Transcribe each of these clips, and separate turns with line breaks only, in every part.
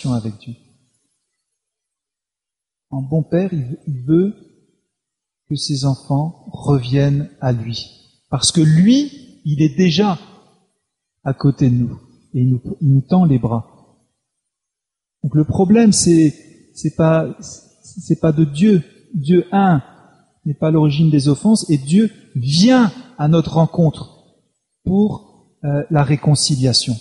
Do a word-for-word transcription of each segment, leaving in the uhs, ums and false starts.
relation avec Dieu. Un bon père, il veut que ses enfants reviennent à lui. Parce que lui, il est déjà à côté de nous. Et il nous, il nous tend les bras. Donc le problème, c'est, c'est pas, c'est pas de Dieu. Dieu un n'est pas l'origine des offenses, et Dieu vient à notre rencontre pour euh, la réconciliation.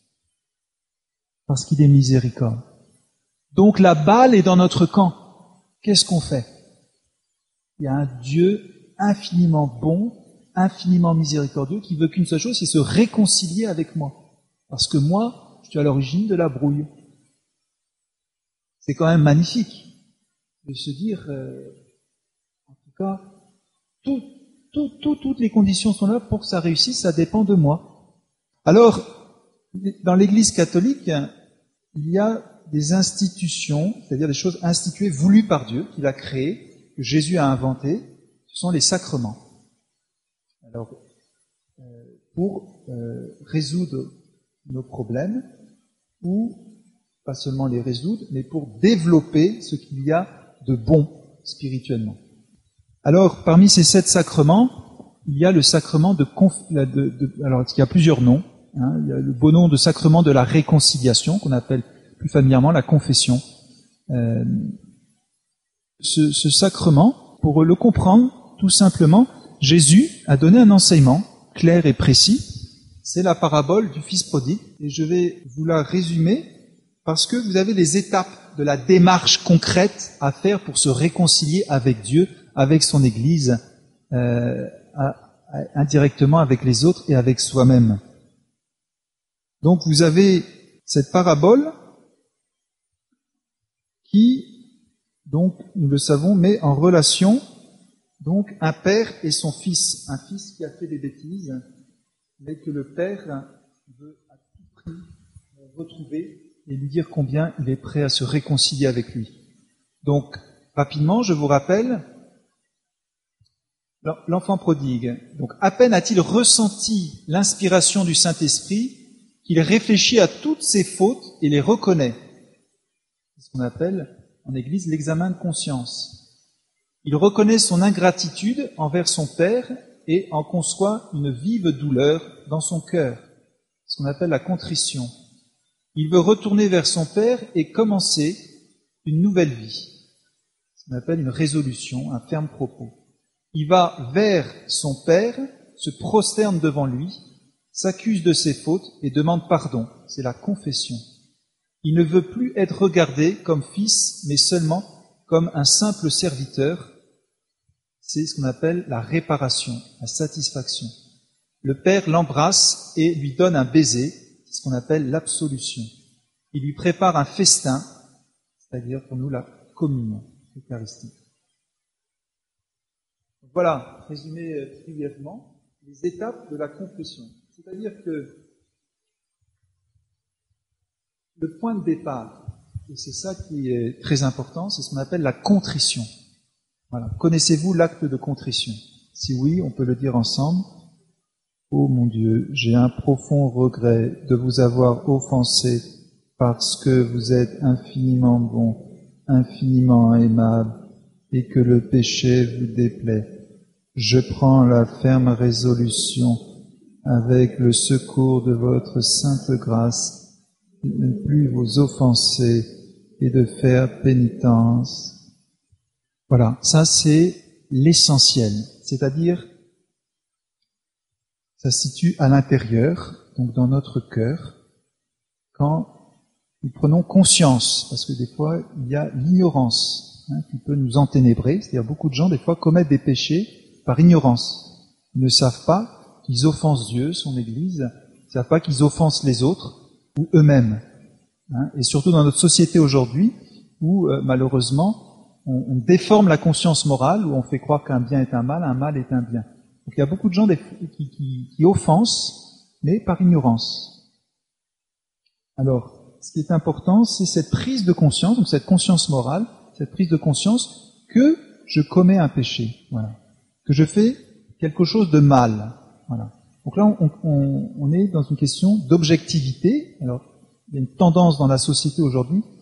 Parce qu'il est miséricorde. Donc la balle est dans notre camp. Qu'est-ce qu'on fait? Il y a un Dieu infiniment bon, infiniment miséricordieux, qui veut qu'une seule chose, c'est se réconcilier avec moi. Parce que moi, je suis à l'origine de la brouille. C'est quand même magnifique de se dire, euh, en tout cas, tout, tout, tout, toutes les conditions sont là pour que ça réussisse, ça dépend de moi. Alors, dans l'Église catholique, il y a des institutions, c'est-à-dire des choses instituées, voulues par Dieu, qu'il a créées, que Jésus a inventées, ce sont les sacrements. Alors, euh, pour euh, résoudre nos problèmes, ou pas seulement les résoudre, mais pour développer ce qu'il y a de bon spirituellement. Alors, parmi ces sept sacrements, il y a le sacrement de... Conf- de, de alors, il y a plusieurs noms. Hein, il y a le beau nom de sacrement de la réconciliation, qu'on appelle plus familièrement la confession. Euh, ce, ce sacrement, pour le comprendre, tout simplement, Jésus a donné un enseignement clair et précis. C'est la parabole du fils prodigue, et je vais vous la résumer parce que vous avez les étapes de la démarche concrète à faire pour se réconcilier avec Dieu, avec son Église, euh, à, à, indirectement avec les autres et avec soi-même. Donc vous avez cette parabole qui, donc nous le savons, met en relation donc un père et son fils, un fils qui a fait des bêtises, mais que le père veut à tout prix retrouver et lui dire combien il est prêt à se réconcilier avec lui. Donc, rapidement, je vous rappelle, l'enfant prodigue, donc à peine a-t-il ressenti l'inspiration du Saint-Esprit qu'il réfléchit à toutes ses fautes et les reconnaît. C'est ce qu'on appelle en Église l'examen de conscience. Il reconnaît son ingratitude envers son Père et en conçoit une vive douleur dans son cœur, ce qu'on appelle la contrition. Il veut retourner vers son Père et commencer une nouvelle vie, ce qu'on appelle une résolution, un ferme propos. Il va vers son Père, se prosterne devant lui, s'accuse de ses fautes et demande pardon. C'est la confession. Il ne veut plus être regardé comme fils, mais seulement comme un simple serviteur. C'est ce qu'on appelle la réparation, la satisfaction. Le Père l'embrasse et lui donne un baiser, c'est ce qu'on appelle l'absolution. Il lui prépare un festin, c'est-à-dire pour nous la communion eucharistique. Voilà, résumé très brièvement, les étapes de la confession. C'est-à-dire que le point de départ, et c'est ça qui est très important, c'est ce qu'on appelle la contrition. Voilà. Connaissez-vous l'acte de contrition? Si oui, on peut le dire ensemble. Ô mon Dieu, j'ai un profond regret de vous avoir offensé parce que vous êtes infiniment bon, infiniment aimable et que le péché vous déplaît. Je prends la ferme résolution, avec le secours de votre sainte grâce, de ne plus vous offenser et de faire pénitence. Voilà, ça c'est l'essentiel, c'est-à-dire ça se situe à l'intérieur, donc dans notre cœur, quand nous prenons conscience, parce que des fois il y a l'ignorance hein, qui peut nous enténébrer, c'est-à-dire beaucoup de gens des fois commettent des péchés par ignorance. Ils ne savent pas qu'ils offensent Dieu, son Église, ils ne savent pas qu'ils offensent les autres ou eux-mêmes. Hein, et surtout dans notre société aujourd'hui, où euh, malheureusement on, on déforme la conscience morale, où on fait croire qu'un bien est un mal, un mal est un bien. Donc il y a beaucoup de gens qui, qui, qui offensent, mais par ignorance. Alors, ce qui est important, c'est cette prise de conscience, donc cette conscience morale, cette prise de conscience que je commets un péché, voilà, que je fais quelque chose de mal, voilà. Donc là, on, on, on est dans une question d'objectivité. Alors, il y a une tendance dans la société aujourd'hui